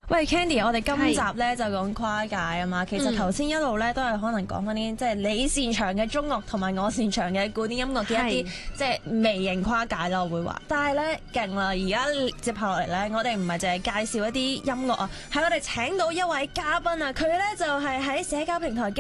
喂，Candy，我哋今集咧就講跨界啊嘛。其實頭先一路咧都係可能講翻啲即係你擅長嘅中樂同埋我擅長嘅古典音樂嘅一啲即係微型跨界啦，我會話。但係咧勁啦，而家接下落嚟咧，我哋唔係淨係介紹一啲音樂啊，係我哋請到一位嘉賓啊，佢咧就係喺社交平台